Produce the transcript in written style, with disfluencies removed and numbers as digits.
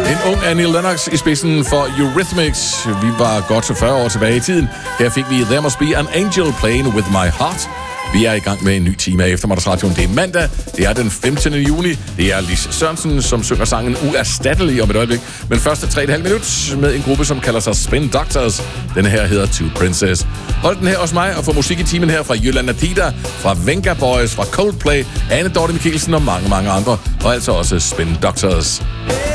En ung Annie Lennox i spidsen for Eurythmics. Vi var godt 40 år tilbage i tiden. Her fik vi There Must Be an Angel Playing With My Heart. Vi er i gang med en ny time af Eftermiddagsradioen. Det er mandag. Det er den 15. juni. Det er Lis Sørensen, som synger sangen Uerstattelig om et øjeblik. Men første 3,5 minut med en gruppe, som kalder sig Spin Doctors. Denne her hedder Two Princess. Hold den her hos mig og få musik i timen her fra Jolanda Dida, fra Venga Boys, fra Coldplay, Anne Dorte Mikkelsen og mange, mange andre. Og altså også Spin Doctors.